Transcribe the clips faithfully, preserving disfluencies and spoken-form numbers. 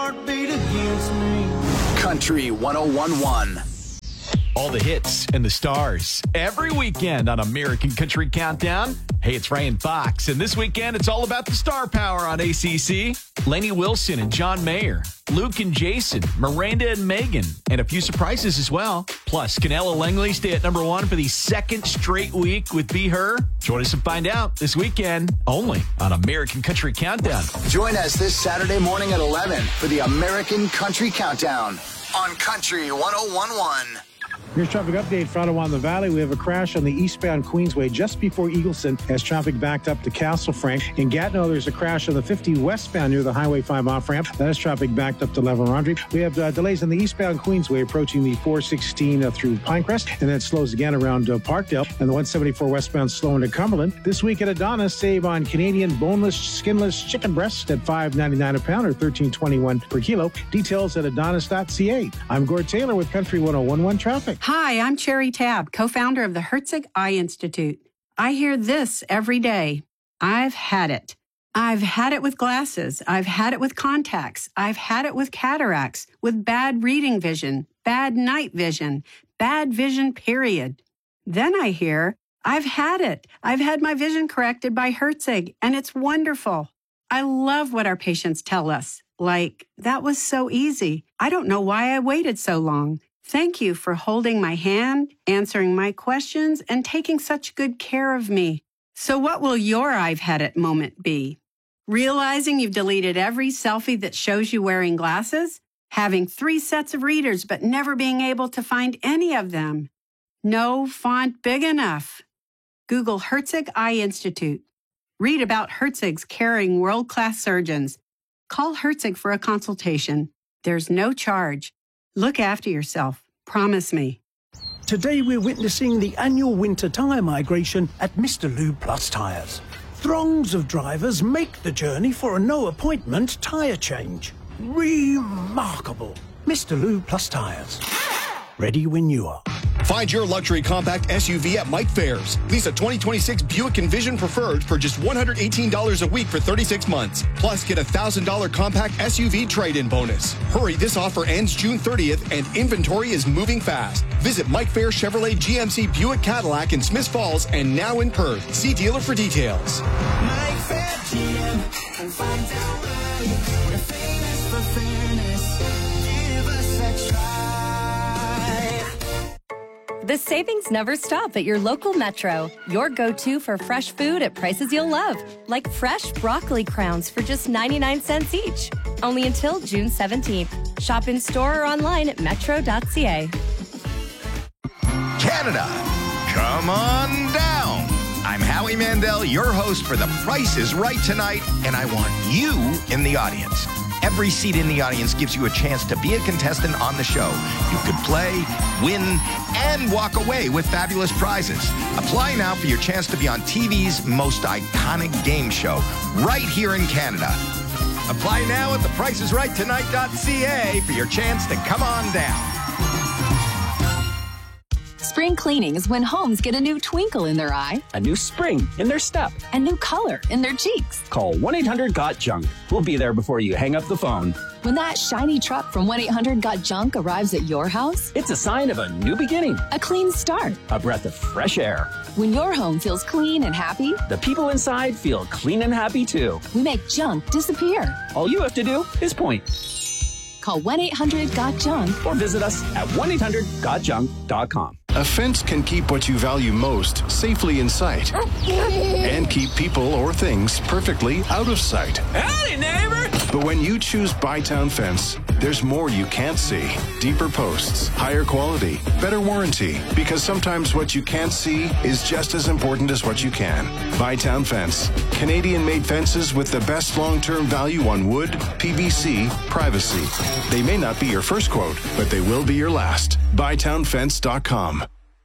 heartbeat against me. Country one oh one point one. All the hits and the stars every weekend on American Country Countdown. Hey, it's Ryan Fox, and this weekend it's all about the star power on A C C. Lainey Wilson and John Mayer, Luke and Jason, Miranda and Megan, and a few surprises as well. Plus, can Ella Langley stay at number one for the second straight week with Be Her? Join us and find out this weekend only on American Country Countdown. Join us this Saturday morning at eleven for the American Country Countdown on Country one oh one point one. Here's traffic update for Ottawa and the Valley. We have a crash on the eastbound Queensway just before Eagleson as traffic backed up to Castle Frank. In Gatineau, there's a crash on the fifty westbound near the Highway five off-ramp. That is traffic backed up to La Vérendrye. We have uh, delays on the eastbound Queensway approaching the four sixteen uh, through Pinecrest, and then it slows again around uh, Parkdale. And the one seventy-four westbound slowing to Cumberland. This week at Adonis, save on Canadian boneless, skinless chicken breast at five ninety-nine a pound or thirteen twenty-one per kilo. Details at adonis dot c a. I'm Gord Taylor with Country one oh one point one Traffic. Hi, I'm Cherry Tabb, co-founder of the Herzig Eye Institute. I hear this every day. I've had it. I've had it with glasses. I've had it with contacts. I've had it with cataracts, with bad reading vision, bad night vision, bad vision, period. Then I hear, I've had it. I've had my vision corrected by Herzig, and it's wonderful. I love what our patients tell us. Like, that was so easy. I don't know why I waited so long. Thank you for holding my hand, answering my questions, and taking such good care of me. So what will your I've had it moment be? Realizing you've deleted every selfie that shows you wearing glasses? Having three sets of readers but never being able to find any of them? No font big enough? Google Herzig Eye Institute. Read about Herzig's caring world-class surgeons. Call Herzig for a consultation. There's no charge. Look after yourself. Promise me. Today we're witnessing the annual winter tyre migration at Mister Lube Plus Tyres. Throngs of drivers make the journey for a no-appointment tyre change. Remarkable. Mister Lube Plus Tyres. Ready when you are. Find your luxury compact S U V at Mike Fairs. Lease a twenty twenty-six Buick Envision Preferred for just one hundred eighteen dollars a week for thirty-six months. Plus, get a one thousand dollars compact S U V trade-in bonus. Hurry, this offer ends June thirtieth and inventory is moving fast. Visit Mike Fair Chevrolet G M C Buick Cadillac in Smiths Falls and now in Perth. See dealer for details. Mike Fair G M and find out why we're famous for fairness. Give us a try. The savings never stop at your local Metro. Your go-to for fresh food at prices you'll love, like fresh broccoli crowns for just ninety-nine cents each. Only until June seventeenth. Shop in store or online at metro dot c a. Canada, come on down. I'm Howie Mandel, your host for The Price is Right tonight, and I want you in the audience. Every seat in the audience gives you a chance to be a contestant on the show. You could play, win, and walk away with fabulous prizes. Apply now for your chance to be on T V's most iconic game show, right here in Canada. Apply now at the price is right tonight dot c a for your chance to come on down. Spring cleaning is when homes get a new twinkle in their eye, a new spring in their step, a new color in their cheeks. Call one eight hundred got junk. We'll be there before you hang up the phone. When that shiny truck from one eight hundred got junk arrives at your house, it's a sign of a new beginning, a clean start, a breath of fresh air. When your home feels clean and happy, the people inside feel clean and happy too. We make junk disappear. All you have to do is point. Call one eight hundred got junk or visit us at one eight hundred got junk dot com. A fence can keep what you value most safely in sight and keep people or things perfectly out of sight. Howdy, neighbor! But when you choose Bytown Fence, there's more you can't see. Deeper posts, higher quality, better warranty. Because sometimes what you can't see is just as important as what you can. Bytown Fence. Canadian-made fences with the best long-term value on wood, P V C, privacy. They may not be your first quote, but they will be your last. bytown fence dot com.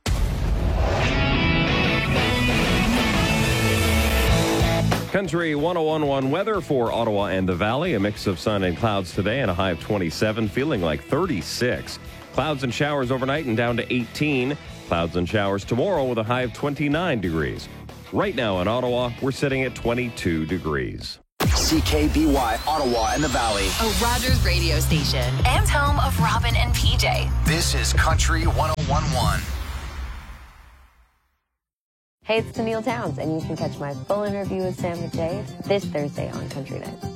Country one oh one point one weather for Ottawa and the Valley. A mix of sun and clouds today and a high of twenty-seven, feeling like thirty-six. Clouds and showers overnight and down to eighteen. Clouds and showers tomorrow with a high of twenty-nine degrees. Right now in Ottawa, we're sitting at twenty-two degrees. C K B Y, Ottawa and the Valley. A Rogers radio station and home of Robin and P J. This is Country one oh one point one. Hey, it's Tennille Towns, and you can catch my full interview with Sam McDade this Thursday on Country Night.